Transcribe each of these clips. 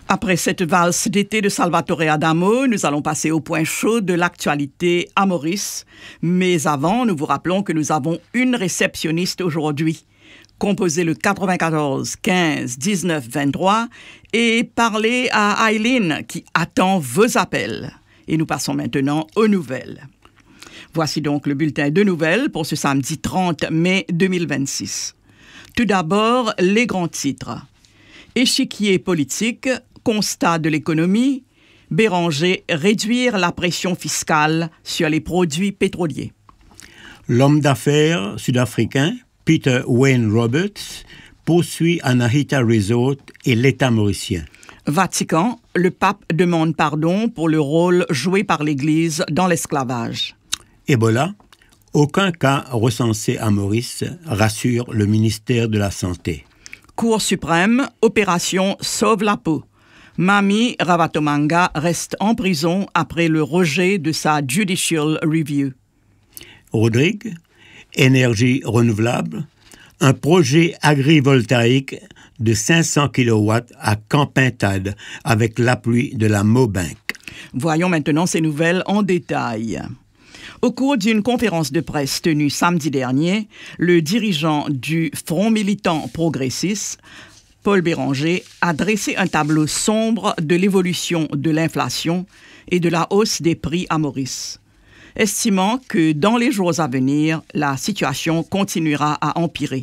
Après cette valse d'été de Salvatore Adamo, nous allons passer au point chaud de l'actualité à Maurice. Mais avant, nous vous rappelons que nous avons une réceptionniste aujourd'hui. Composez le 94 15 19 23 et parlez à Eileen qui attend vos appels. Et nous passons maintenant aux nouvelles. Voici donc le bulletin de nouvelles pour ce samedi 30 mai 2026. Tout d'abord, les grands titres. Échiquier politique, constat de l'économie, Béranger réduire la pression fiscale sur les produits pétroliers. L'homme d'affaires sud-africain Peter Wayne Roberts poursuit Anahita Resort et l'État mauricien. Vatican, le pape demande pardon pour le rôle joué par l'Église dans l'esclavage. Ebola, aucun cas recensé à Maurice, rassure le ministère de la Santé. Cour suprême, opération Sauve la peau. Mami Ravatomanga reste en prison après le rejet de sa Judicial Review. Rodrigue, énergie renouvelable, un projet agrivoltaïque de 500 kW à Campintade avec l'appui de la Mobank. Voyons maintenant ces nouvelles en détail. Au cours d'une conférence de presse tenue samedi dernier, le dirigeant du Front militant progressiste, Paul Béranger, a dressé un tableau sombre de l'évolution de l'inflation et de la hausse des prix à Maurice, estimant que dans les jours à venir, la situation continuera à empirer.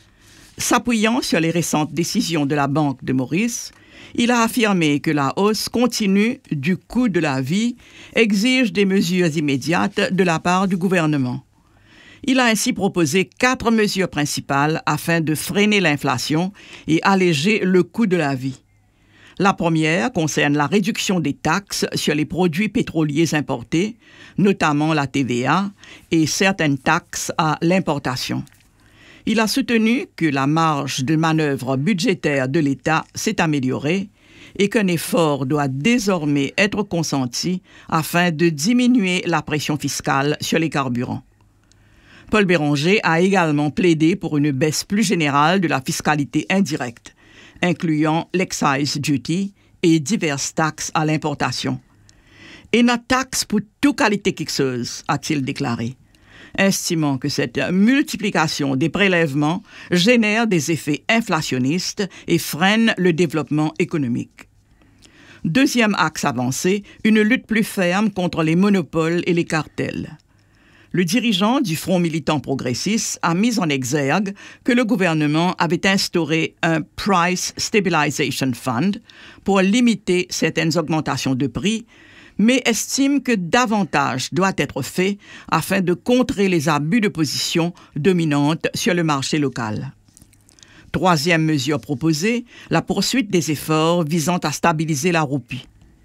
S'appuyant sur les récentes décisions de la Banque de Maurice, il a affirmé que la hausse continue du coût de la vie exige des mesures immédiates de la part du gouvernement. Il a ainsi proposé 4 mesures principales afin de freiner l'inflation et alléger le coût de la vie. La première concerne la réduction des taxes sur les produits pétroliers importés, notamment la TVA et certaines taxes à l'importation. Il a soutenu que la marge de manœuvre budgétaire de l'État s'est améliorée et qu'un effort doit désormais être consenti afin de diminuer la pression fiscale sur les carburants. Paul Béranger a également plaidé pour une baisse plus générale de la fiscalité indirecte, incluant l'excise duty et diverses taxes à l'importation. « Et une taxe pour toute qualité quelque chose », a-t-il déclaré, estimant que cette multiplication des prélèvements génère des effets inflationnistes et freine le développement économique. Deuxième axe avancé, une lutte plus ferme contre les monopoles et les cartels. Le dirigeant du Front militant progressiste a mis en exergue que le gouvernement avait instauré un Price Stabilization Fund pour limiter certaines augmentations de prix, mais estime que davantage doit être fait afin de contrer les abus de position dominantes sur le marché local. Troisième mesure proposée, la poursuite des efforts visant à stabiliser la roupie.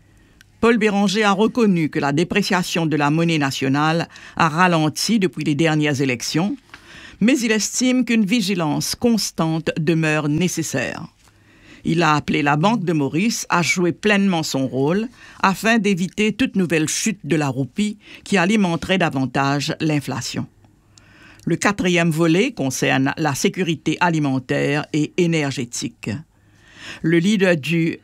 Paul Béranger a reconnu que la dépréciation de la monnaie nationale a ralenti depuis les dernières élections, mais il estime qu'une vigilance constante demeure nécessaire. Il a appelé la Banque de Maurice à jouer pleinement son rôle afin d'éviter toute nouvelle chute de la roupie qui alimenterait davantage l'inflation. Le quatrième volet concerne la sécurité alimentaire et énergétique. Le leader du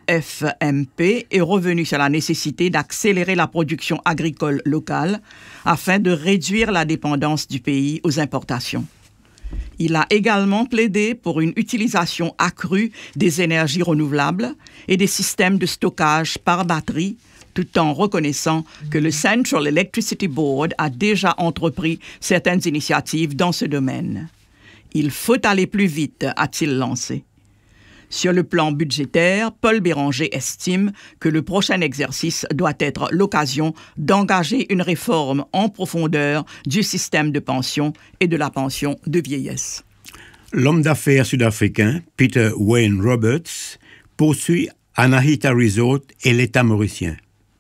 FMP est revenu sur la nécessité d'accélérer la production agricole locale afin de réduire la dépendance du pays aux importations. Il a également plaidé pour une utilisation accrue des énergies renouvelables et des systèmes de stockage par batterie, tout en reconnaissant que le Central Electricity Board a déjà entrepris certaines initiatives dans ce domaine. Il faut aller plus vite, a-t-il lancé. Sur le plan budgétaire, Paul Béranger estime que le prochain exercice doit être l'occasion d'engager une réforme en profondeur du système de pension et de la pension de vieillesse. L'homme d'affaires sud-africain Peter Wayne Roberts poursuit Anahita Resort et l'État mauricien.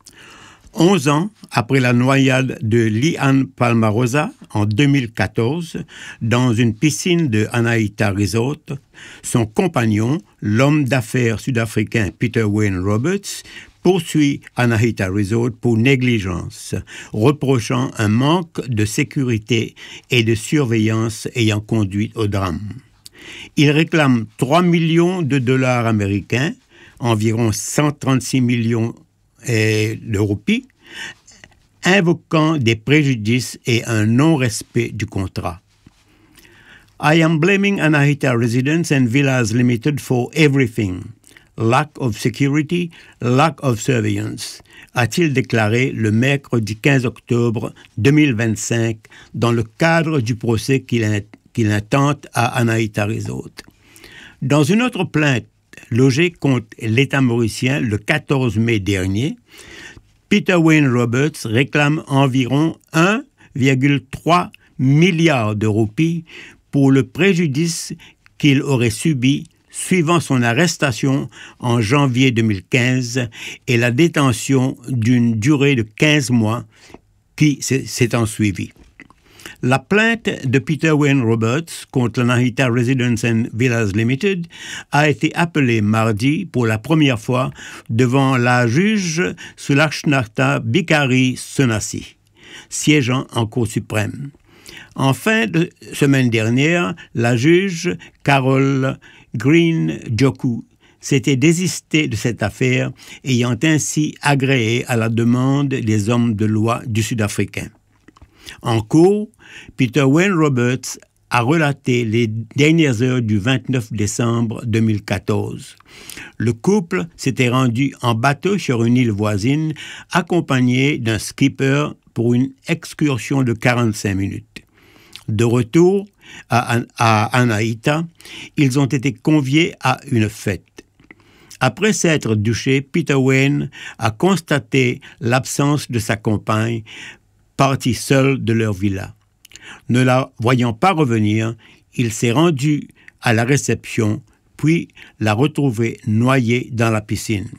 11 ans après la noyade de Liane Palmarosa en 2014 dans une piscine de Anahita Resort, son compagnon, l'homme d'affaires sud-africain Peter Wayne Roberts, poursuit Anahita Resort pour négligence, reprochant un manque de sécurité et de surveillance ayant conduit au drame. Il réclame $3 millions américains environ 136 millions de roupies, invoquant des préjudices et un non-respect du contrat. I am blaming Anahita Residence and Villas Limited for everything. Lack of security, lack of surveillance, a-t-il déclaré le mercredi 15 octobre 2025 dans le cadre du procès qu'il intente à Anahita Resort. Dans une autre plainte logée contre l'État mauricien le 14 mai dernier, Peter Wayne Roberts réclame environ 1,3 milliard de roupies pour le préjudice qu'il aurait subi suivant son arrestation en janvier 2015 et la détention d'une durée de 15 mois qui s'est ensuivie. La plainte de Peter Wayne Roberts contre l'Anahita Residence and Villas Limited a été appelée mardi pour la première fois devant la juge Sulakshnata Bikari Sonasi, siégeant en Cour suprême. En fin de semaine dernière, la juge Carol Green Joku s'était désistée de cette affaire, ayant ainsi agréé à la demande des hommes de loi du Sud-Africain. En cours, Peter Wayne Roberts a relaté les dernières heures du 29 décembre 2014. Le couple s'était rendu en bateau sur une île voisine, accompagné d'un skipper pour une excursion de 45 minutes. De retour à Anahita, ils ont été conviés à une fête. Après s'être douché, Peter Wayne a constaté l'absence de sa compagne, partie seule de leur villa. Ne la voyant pas revenir, il s'est rendu à la réception, puis l'a retrouvée noyée dans la piscine.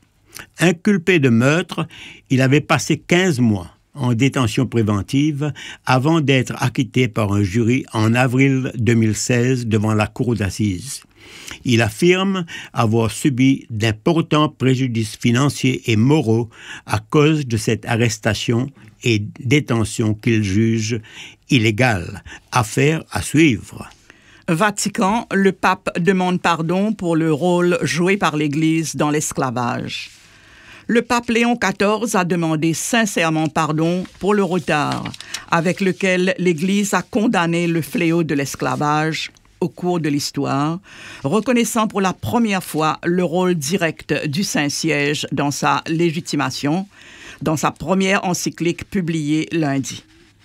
Inculpé de meurtre, il avait passé 15 mois en détention préventive avant d'être acquitté par un jury en avril 2016 devant la cour d'assises. Il affirme avoir subi d'importants préjudices financiers et moraux à cause de cette arrestation et détention qu'il juge illégale. Affaire à suivre. Vatican, le pape demande pardon pour le rôle joué par l'Église dans l'esclavage. Le pape Léon XIV a demandé sincèrement pardon pour le retard avec lequel l'Église a condamné le fléau de l'esclavage au cours de l'histoire, reconnaissant pour la première fois le rôle direct du Saint-Siège dans sa légitimation, dans sa première encyclique publiée lundi.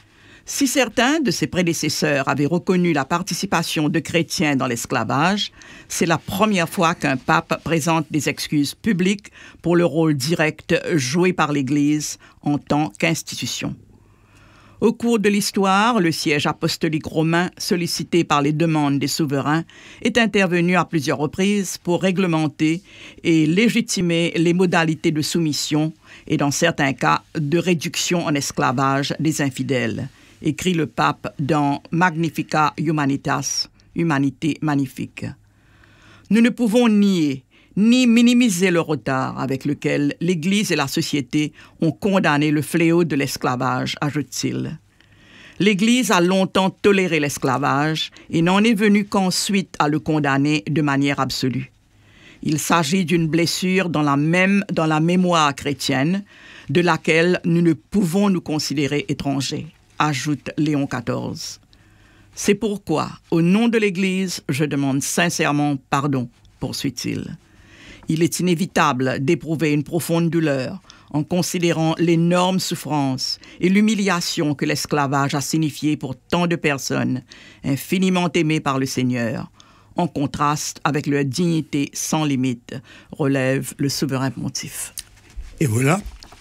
Si certains de ses prédécesseurs avaient reconnu la participation de chrétiens dans l'esclavage, c'est la première fois qu'un pape présente des excuses publiques pour le rôle direct joué par l'Église en tant qu'institution. Au cours de l'histoire, le siège apostolique romain, sollicité par les demandes des souverains, est intervenu à plusieurs reprises pour réglementer et légitimer les modalités de soumission et, dans certains cas, de réduction en esclavage des infidèles, écrit le pape dans Magnificat Humanitas, Humanité magnifique. Nous ne pouvons nier ni minimiser le retard avec lequel l'Église et la société ont condamné le fléau de l'esclavage, ajoute-t-il. L'Église a longtemps toléré l'esclavage et n'en est venue qu'ensuite à le condamner de manière absolue. Il s'agit d'une blessure dans la mémoire chrétienne, de laquelle nous ne pouvons nous considérer étrangers, ajoute Léon XIV. C'est pourquoi, au nom de l'Église, je demande sincèrement pardon, poursuit-il. Il est inévitable d'éprouver une profonde douleur en considérant l'énorme souffrance et l'humiliation que l'esclavage a signifié pour tant de personnes infiniment aimées par le Seigneur, en contraste avec leur dignité sans limite, relève le souverain pontife. Et voilà,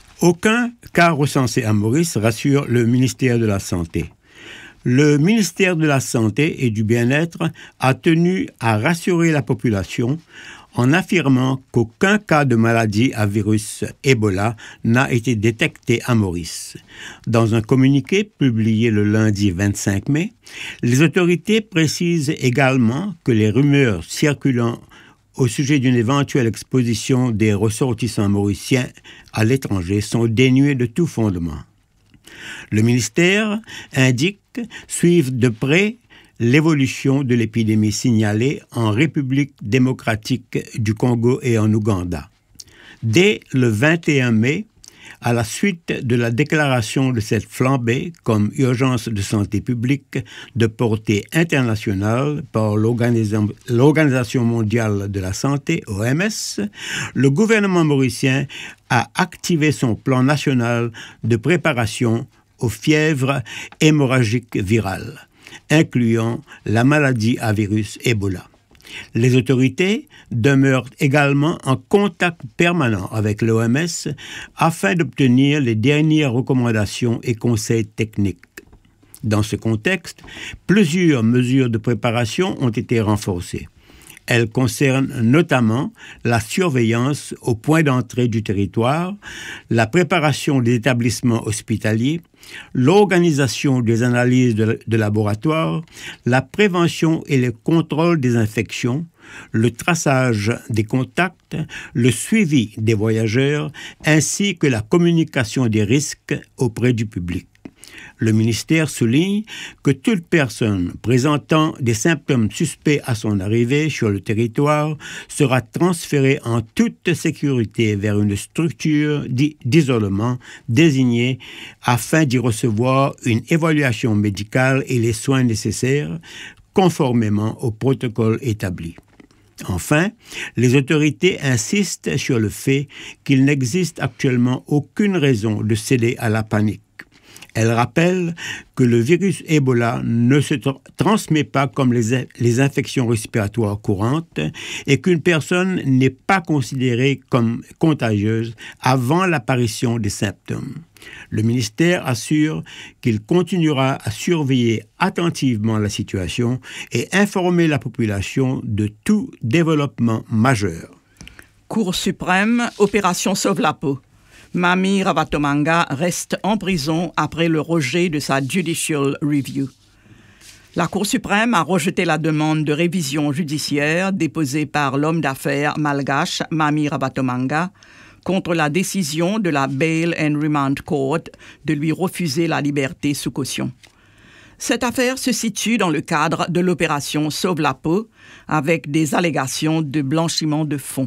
aucun cas recensé à Maurice, rassure le ministère de la Santé. Le ministère de la Santé et du Bien-être a tenu à rassurer la population en affirmant qu'aucun cas de maladie à virus Ebola n'a été détecté à Maurice. Dans un communiqué publié le lundi 25 mai, les autorités précisent également que les rumeurs circulant au sujet d'une éventuelle exposition des ressortissants mauriciens à l'étranger sont dénuées de tout fondement. Le ministère indique suivre de près l'évolution de l'épidémie signalée en République démocratique du Congo et en Ouganda. Dès le 21 mai, à la suite de la déclaration de cette flambée comme urgence de santé publique de portée internationale par l'Organisation mondiale de la santé, OMS, le gouvernement mauricien a activé son plan national de préparation aux fièvres hémorragiques virales, incluant la maladie à virus Ebola. Les autorités demeurent également en contact permanent avec l'OMS afin d'obtenir les dernières recommandations et conseils techniques. Dans ce contexte, plusieurs mesures de préparation ont été renforcées. Elles concernent notamment la surveillance au point d'entrée du territoire, la préparation des établissements hospitaliers, l'organisation des analyses de laboratoire, la prévention et le contrôle des infections, le traçage des contacts, le suivi des voyageurs, ainsi que la communication des risques auprès du public. Le ministère souligne que toute personne présentant des symptômes suspects à son arrivée sur le territoire sera transférée en toute sécurité vers une structure d'isolement désignée afin d'y recevoir une évaluation médicale et les soins nécessaires conformément au protocole établi. Enfin, les autorités insistent sur le fait qu'il n'existe actuellement aucune raison de céder à la panique. Elle rappelle que le virus Ebola ne se transmet pas comme les infections respiratoires courantes et qu'une personne n'est pas considérée comme contagieuse avant l'apparition des symptômes. Le ministère assure qu'il continuera à surveiller attentivement la situation et informer la population de tout développement majeur. Cour suprême, opération Sauve la peau. Mamie Ravatomanga reste en prison après le rejet de sa Judicial Review. La Cour suprême a rejeté la demande de révision judiciaire déposée par l'homme d'affaires malgache Mamie Ravatomanga contre la décision de la Bail and Remand Court de lui refuser la liberté sous caution. Cette affaire se situe dans le cadre de l'opération Sauve la peau avec des allégations de blanchiment de fonds.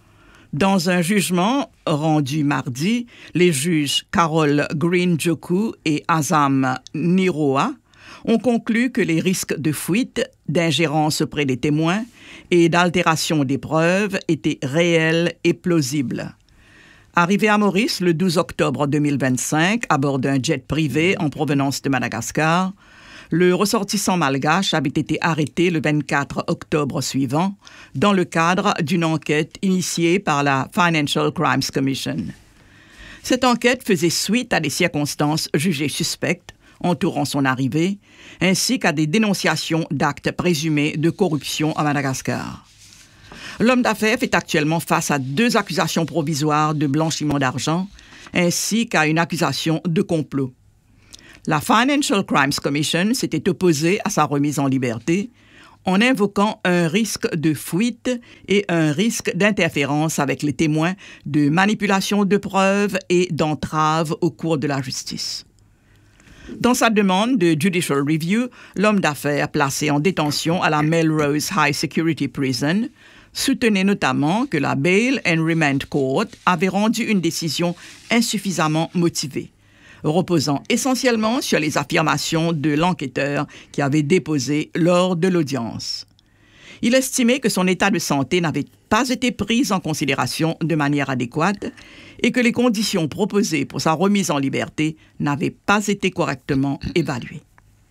Dans un jugement rendu mardi, les juges Carol Green-Joku et Azam Niroa ont conclu que les risques de fuite, d'ingérence auprès des témoins et d'altération des preuves étaient réels et plausibles. Arrivé à Maurice le 12 octobre 2025 à bord d'un jet privé en provenance de Madagascar, le ressortissant malgache avait été arrêté le 24 octobre suivant dans le cadre d'une enquête initiée par la Financial Crimes Commission. Cette enquête faisait suite à des circonstances jugées suspectes entourant son arrivée, ainsi qu'à des dénonciations d'actes présumés de corruption à Madagascar. L'homme d'affaires fait actuellement face à 2 accusations provisoires de blanchiment d'argent, ainsi qu'à une accusation de complot. La Financial Crimes Commission s'était opposée à sa remise en liberté en invoquant un risque de fuite et un risque d'interférence avec les témoins, de manipulation de preuves et d'entrave au cours de la justice. Dans sa demande de Judicial Review, l'homme d'affaires placé en détention à la Melrose High Security Prison soutenait notamment que la Bail and Remand Court avait rendu une décision insuffisamment motivée, reposant essentiellement sur les affirmations de l'enquêteur qui avait déposé lors de l'audience. Il estimait que son état de santé n'avait pas été pris en considération de manière adéquate et que les conditions proposées pour sa remise en liberté n'avaient pas été correctement évaluées.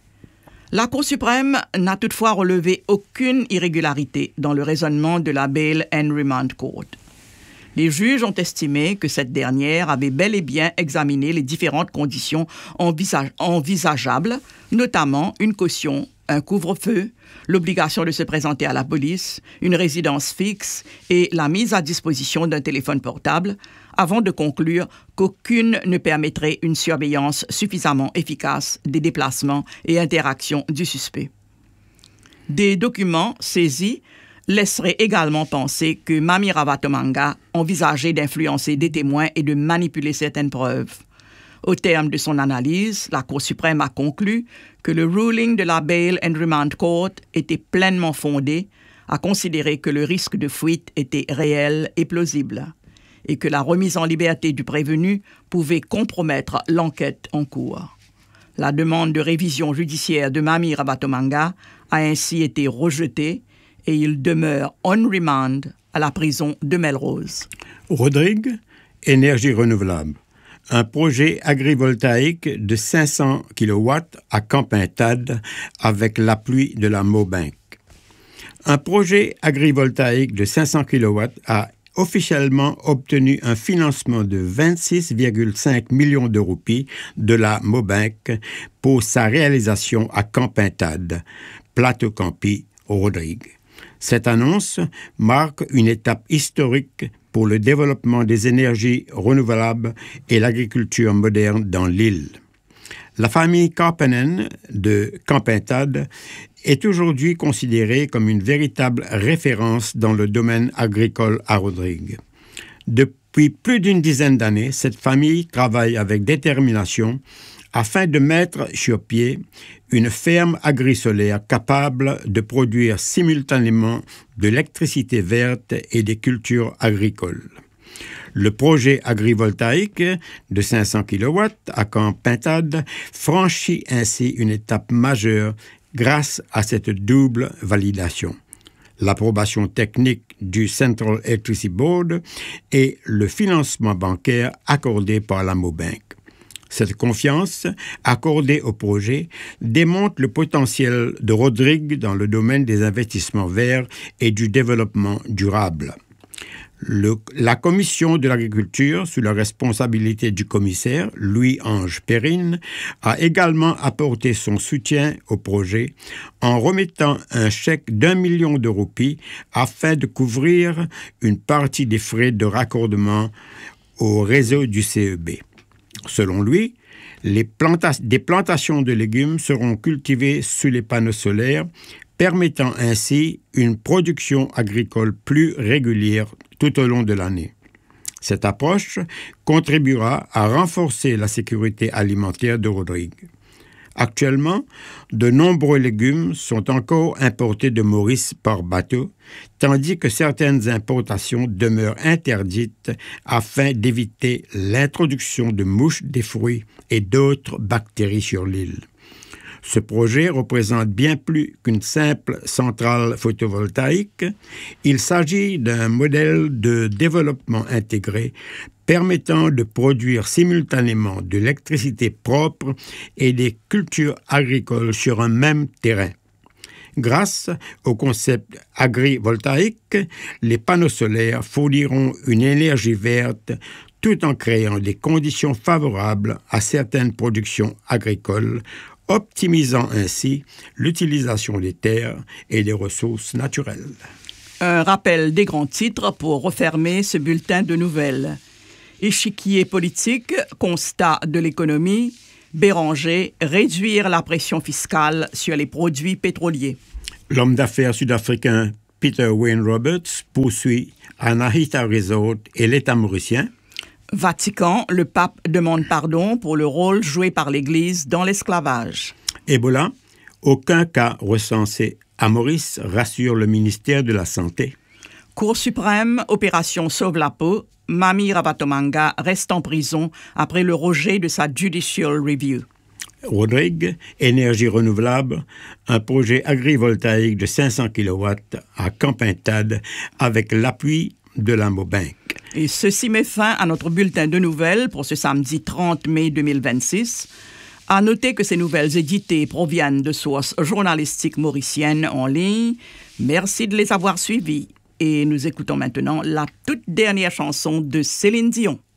La Cour suprême n'a toutefois relevé aucune irrégularité dans le raisonnement de la Bail and Remand Court. Les juges ont estimé que cette dernière avait bel et bien examiné les différentes conditions envisageables, notamment une caution, un couvre-feu, l'obligation de se présenter à la police, une résidence fixe et la mise à disposition d'un téléphone portable, avant de conclure qu'aucune ne permettrait une surveillance suffisamment efficace des déplacements et interactions du suspect. Des documents saisis laisserait également penser que Mamie Ravatomanga envisageait d'influencer des témoins et de manipuler certaines preuves. Au terme de son analyse, la Cour suprême a conclu que le ruling de la Bail and Remand Court était pleinement fondé, à considérer que le risque de fuite était réel et plausible, et que la remise en liberté du prévenu pouvait compromettre l'enquête en cours. La demande de révision judiciaire de Mami Rabatomanga a ainsi été rejetée et il demeure on remand à la prison de Melrose. Rodrigue, énergie renouvelable. Un projet agrivoltaïque de 500 kW à Campintade avec l'appui de la Mobank. Un projet agrivoltaïque de 500 kW a officiellement obtenu un financement de 26,5 millions de roupies de la Mobank pour sa réalisation à Campintade, Plateau Campi, Rodrigue. Cette annonce marque une étape historique pour le développement des énergies renouvelables et l'agriculture moderne dans l'île. La famille Karppinen de Campintade est aujourd'hui considérée comme une véritable référence dans le domaine agricole à Rodrigue. Depuis plus d'une dizaine d'années, cette famille travaille avec détermination afin de mettre sur pied une ferme agrisolaire capable de produire simultanément de l'électricité verte et des cultures agricoles. Le projet agrivoltaïque de 500 kW à Campintade franchit ainsi une étape majeure grâce à cette double validation. L'approbation technique du Central Electricity Board et le financement bancaire accordé par la Mobank. Cette confiance accordée au projet démontre le potentiel de Rodrigue dans le domaine des investissements verts et du développement durable. La commission de l'agriculture, sous la responsabilité du commissaire Louis-Ange Perrine, a également apporté son soutien au projet en remettant un chèque d'1 million de roupies afin de couvrir une partie des frais de raccordement au réseau du CEB. Selon lui, des plantations de légumes seront cultivées sous les panneaux solaires, permettant ainsi une production agricole plus régulière tout au long de l'année. Cette approche contribuera à renforcer la sécurité alimentaire de Rodrigue. Actuellement, de nombreux légumes sont encore importés de Maurice par bateau, tandis que certaines importations demeurent interdites afin d'éviter l'introduction de mouches des fruits et d'autres bactéries sur l'île. Ce projet représente bien plus qu'une simple centrale photovoltaïque. Il s'agit d'un modèle de développement intégré permettant de produire simultanément de l'électricité propre et des cultures agricoles sur un même terrain. Grâce au concept agrivoltaïque, les panneaux solaires fourniront une énergie verte tout en créant des conditions favorables à certaines productions agricoles, optimisant ainsi l'utilisation des terres et des ressources naturelles. Un rappel des grands titres pour refermer ce bulletin de nouvelles. Échiquier politique, constat de l'économie, Béranger, réduire la pression fiscale sur les produits pétroliers. L'homme d'affaires sud-africain Peter Wayne Roberts poursuit Anahita Resort et l'État mauricien. Vatican, le pape demande pardon pour le rôle joué par l'Église dans l'esclavage. Ebola, aucun cas recensé à Maurice, rassure le ministère de la Santé. Cour suprême, opération Sauve la peau, Mami Rabatomanga reste en prison après le rejet de sa Judicial Review. Rodrigue, énergie renouvelable, un projet agrivoltaïque de 500 kW à Campintade avec l'appui de la Mobank. Et ceci met fin à notre bulletin de nouvelles pour ce samedi 30 mai 2026. À noter que ces nouvelles éditées proviennent de sources journalistiques mauriciennes en ligne. Merci de les avoir suivies. Et nous écoutons maintenant la toute dernière chanson de Céline Dion.